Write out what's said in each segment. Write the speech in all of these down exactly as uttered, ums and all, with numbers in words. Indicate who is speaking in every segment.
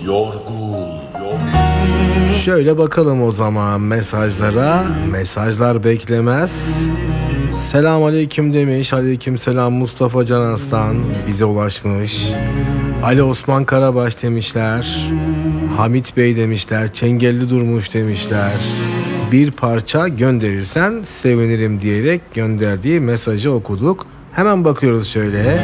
Speaker 1: yorgun, yorgun.
Speaker 2: Şöyle bakalım o zaman mesajlara. Mesajlar beklemez. Selam aleyküm demiş. Aleyküm selam Mustafa Can Aslan bize ulaşmış. Ali Osman Karabaş demişler. Hamit Bey demişler. Çengelli Durmuş demişler. Bir parça gönderirsen sevinirim diyerek gönderdiği mesajı okuduk. Hemen bakıyoruz şöyle.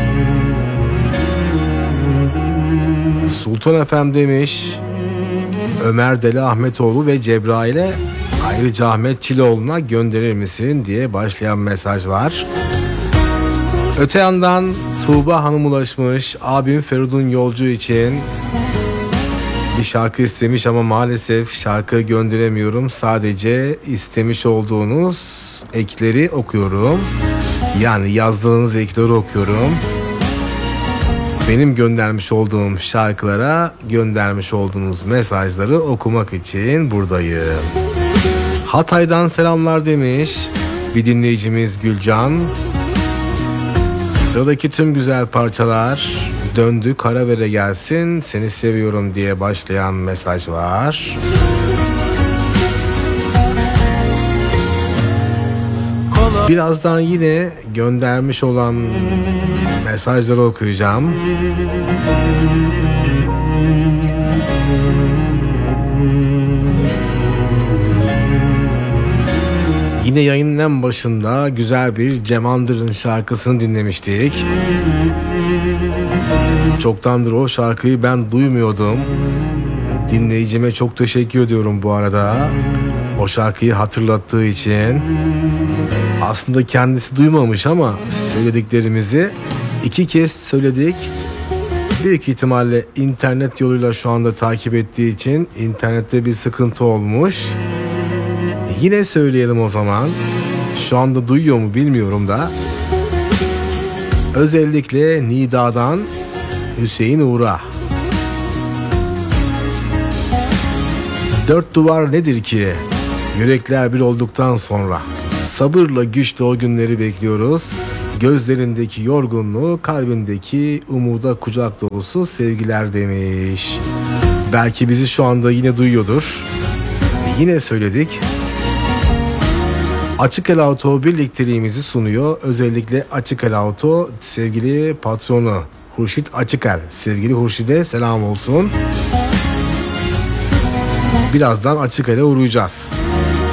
Speaker 2: Sultan Efem demiş. Ömer Deli Ahmetoğlu ve Cebrail'e ayrıca Ahmet Çiloğlu'na gönderir misin diye başlayan mesaj var. Öte yandan Tuğba Hanım ulaşmış. Abim Feridun Yolcu için bir şarkı istemiş ama maalesef şarkı gönderemiyorum. Sadece istemiş olduğunuz ekleri okuyorum. Yani yazdığınız ekleri okuyorum. Benim göndermiş olduğum şarkılara göndermiş olduğunuz mesajları okumak için buradayım. Hatay'dan selamlar demiş bir dinleyicimiz Gülcan. Sıradaki tüm güzel parçalar döndü Karavere gelsin seni seviyorum diye başlayan mesaj var. Birazdan yine göndermiş olan mesajları okuyacağım. Yine yayının en başında güzel bir Cem Andır'ın şarkısını dinlemiştik. Çoktandır o şarkıyı ben duymuyordum. Dinleyicime çok teşekkür ediyorum bu arada. O şarkıyı hatırlattığı için. Aslında kendisi duymamış ama söylediklerimizi iki kez söyledik. Büyük ihtimalle internet yoluyla şu anda takip ettiği için internette bir sıkıntı olmuş. Yine söyleyelim o zaman. Şu anda duyuyor mu bilmiyorum da. Özellikle Nida'dan Hüseyin Uğur'a. Dört duvar nedir ki? Yürekler bir olduktan sonra. Sabırla güçle o günleri bekliyoruz. Gözlerindeki yorgunluğu, kalbindeki umuda kucak dolusu sevgiler demiş. Belki bizi şu anda yine duyuyordur. Yine söyledik. Açık El Auto birlikteliğimizi sunuyor. Özellikle Açık El Auto sevgili patronu Hurşit Açıkel. Sevgili Hurşit'e selam olsun. Birazdan Açık El'e uğrayacağız.